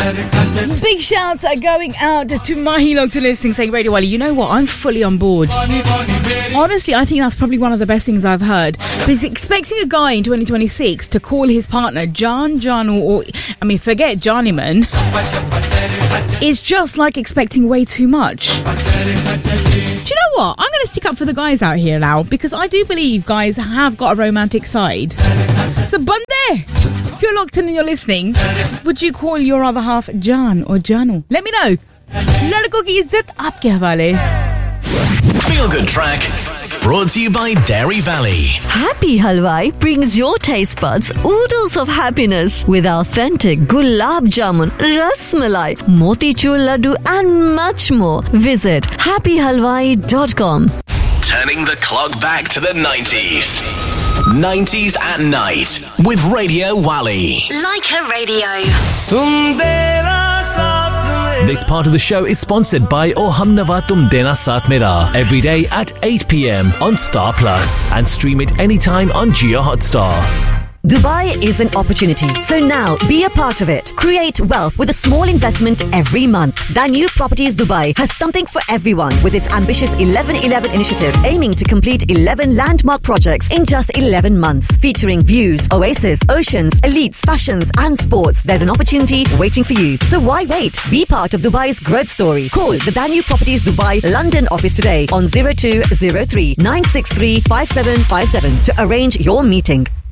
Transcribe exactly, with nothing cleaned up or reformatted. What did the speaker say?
Big shouts are going out to Mahi Long to listening, saying, Radio Wali, you know what? I'm fully on board. Honestly, I think that's probably one of the best things I've heard. But he's expecting a guy in twenty twenty-six to call his partner Jan, Janu, or, I mean, forget Janiman. It's just like expecting way too much. Do you know what? I'm going to stick up for the guys out here now, because I do believe guys have got a romantic side. So, Bande, if you're locked in and you're listening, would you call your other half Jan or Janu? Let me know. Ladko ki izzat aapke hawale. Feel Good Track, brought to you by Dairy Valley. Happy Halwai brings your taste buds oodles of happiness with authentic gulab jamun, ras malai, motichur laddu and much more. Visit happy halwai dot com. Turning the clock back to the nineties. nineties at night with Radio Wali. Like a radio. This part of the show is sponsored by Oh Humnava Tum Dena Saath Mera every day at eight p.m. on Star Plus and stream it anytime on Jio Hotstar. Dubai is an opportunity, so now be a part of it. Create wealth with a small investment every month. Danube Properties Dubai has something for everyone with its ambitious eleven eleven initiative aiming to complete eleven landmark projects in just eleven months. Featuring views, oasis, oceans, elites, fashions and sports. There's an opportunity waiting for you. So why wait? Be part of Dubai's growth story. Call the Danube Properties Dubai London office today on zero two zero three nine six three five seven five seven to arrange your meeting.